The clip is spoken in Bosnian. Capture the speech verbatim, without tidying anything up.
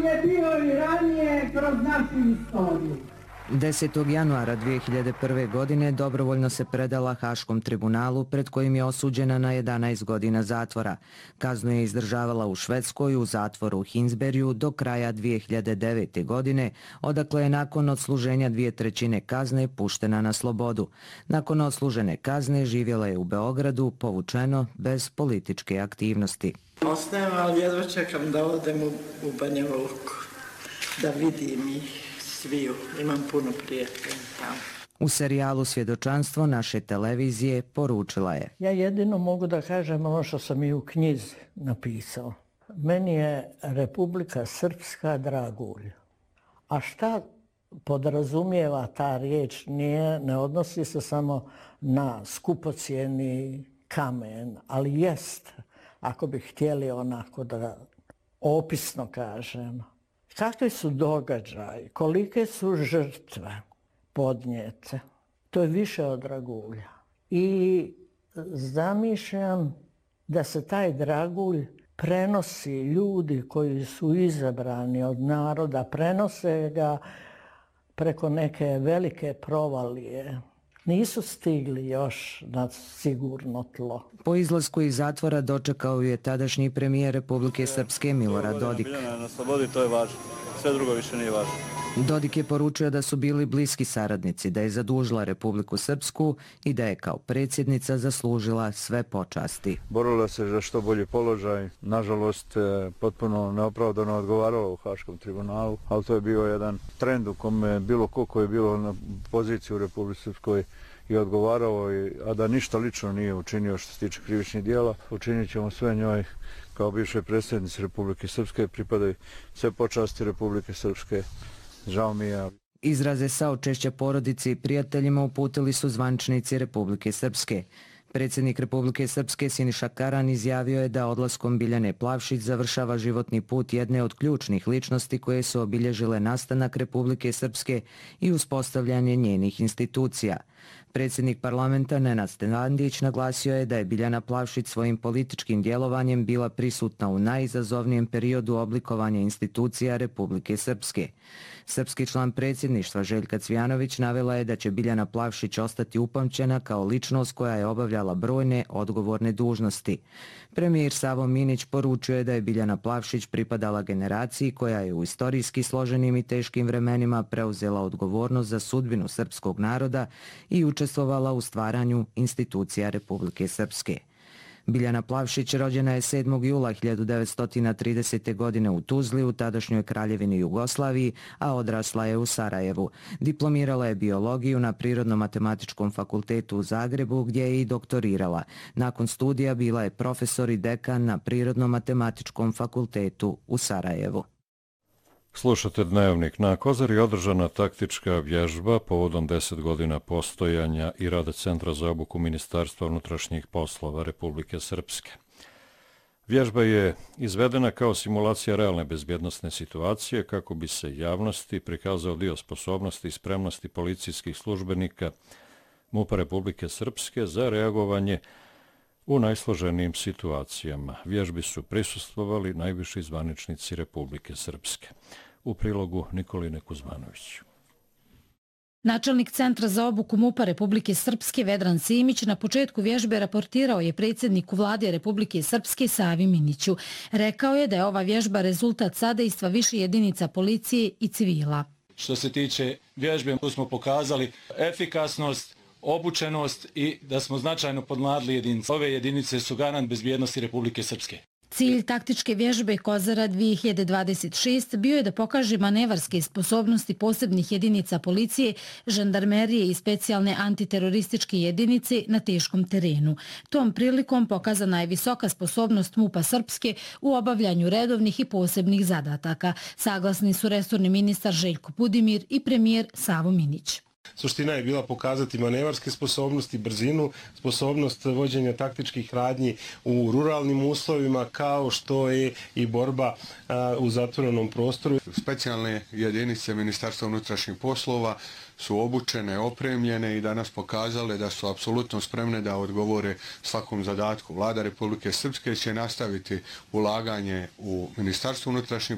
je bilo i ranije kroz našu istoriju. desetog januara dvije hiljade prve. godine dobrovoljno se predala Haškom tribunalu pred kojim je osuđena na jedanaest godina zatvora. Kaznu je izdržavala u Švedskoj u zatvoru u Hinsberju do kraja dvije hiljade devete. godine, odakle je nakon odsluženja dvije trećine kazne puštena na slobodu. Nakon odslužene kazne živjela je u Beogradu, povučeno, bez političke aktivnosti. Ostajem, ali jedva čekam da odem u, u Banja Luku, da vidim ih. Sviju. Imam puno prijatelja tamo. U serijalu Svjedočanstvo naše televizije poručila je: Ja jedino mogu da kažem ono što sam i u knjizi napisao. Meni je Republika Srpska dragulj. A šta podrazumijeva ta riječ? Nije, ne odnosi se samo na skupocijeni kamen, ali jest, ako bi htjeli onako da opisno kažem. Kakvi su događaji, kolike su žrtve podnijete, to je više od dragulja. I zamišljam da se taj dragulj prenosi, ljudi koji su izabrani od naroda, prenose ga preko neke velike provalije. Nisu stigli još na sigurno tlo. Po izlasku iz zatvora dočekao je tadašnji premijer Republike Srpske Milorad Dodik. Na slobodi to je važno, sve drugo više nije važno. Dodik je poručio da su bili bliski saradnici, da je zadužila Republiku Srpsku i da je kao predsjednica zaslužila sve počasti. Borila se za što bolji položaj, nažalost potpuno neopravdano odgovarala u Haškom tribunalu, ali to je bio jedan trend u kome bilo ko ko je bilo na poziciji u Republici Srpskoj i odgovarao, a da ništa lično nije učinio što se tiče krivičnih dijela. Učinit ćemo sve njoj kao bivšoj predsjednici Republike Srpske, pripadaju sve počasti Republike Srpske. Žao mi je. Izraze saučešća porodici i prijateljima uputili su zvaničnici Republike Srpske. Predsjednik Republike Srpske Siniša Karan izjavio je da odlaskom Biljane Plavšić završava životni put jedne od ključnih ličnosti koje su obilježile nastanak Republike Srpske i uspostavljanje njenih institucija. Predsjednik parlamenta Nenad Stevanović naglasio je da je Biljana Plavšić svojim političkim djelovanjem bila prisutna u najizazovnijem periodu oblikovanja institucija Republike Srpske. Srpski član predsjedništva Željka Cvijanović navela je da će Biljana Plavšić ostati upamćena kao ličnost koja je obavljala brojne odgovorne dužnosti. Premijer Savo Minić poručio je da je Biljana Plavšić pripadala generaciji koja je u istorijski složenim i teškim vremenima preuzela odgovornost za sudbinu srpskog naroda i učestvovala u stvaranju institucija Republike Srpske. Biljana Plavšić rođena je sedmog jula hiljadu devetsto tridesete. godine u Tuzli u tadašnjoj Kraljevini Jugoslaviji, a odrasla je u Sarajevu. Diplomirala je biologiju na Prirodno-matematičkom fakultetu u Zagrebu gdje je i doktorirala. Nakon studija bila je profesor i dekan na Prirodno-matematičkom fakultetu u Sarajevu. Slušate Dnevnik. Na Kozari održana taktička vježba povodom deset godina postojanja i rada Centra za obuku Ministarstva unutrašnjih poslova Republike Srpske. Vježba je izvedena kao simulacija realne bezbjednosne situacije kako bi se javnosti prikazao dio sposobnosti i spremnosti policijskih službenika MUP-a Republike Srpske za reagovanje u najsloženijim situacijama. Vježbi su prisustvovali najviši zvaničnici Republike Srpske. U prilogu Nikoline Kuzmanović. Načelnik Centra za obuku MUP-a Republike Srpske Vedran Simić na početku vježbe raportirao je predsjedniku vlade Republike Srpske Savi Miniću. Rekao je da je ova vježba rezultat sadejstva više jedinica policije i civila. Što se tiče vježbe, tu smo pokazali efikasnost, obučenost i da smo značajno podmladili jedinice. Ove jedinice su garant bezbjednosti Republike Srpske. Cilj taktičke vježbe Kozara dvije hiljade dvadeset šest bio je da pokaže manevarske sposobnosti posebnih jedinica policije, žandarmerije i specijalne antiterorističke jedinice na teškom terenu. Tom prilikom pokazana je visoka sposobnost MUP-a Srpske u obavljanju redovnih i posebnih zadataka. Saglasni su resorni ministar Željko Budimir i premijer Savo Minić. Suština je bila pokazati manevarske sposobnosti, brzinu, sposobnost vođenja taktičkih radnji u ruralnim uslovima, kao što je i borba a, u zatvorenom prostoru. Specijalne jedinice Ministarstva unutrašnjih poslova su obučene, opremljene i danas pokazale da su apsolutno spremne da odgovore svakom zadatku. Vlada Republike Srpske će nastaviti ulaganje u Ministarstvo unutrašnjih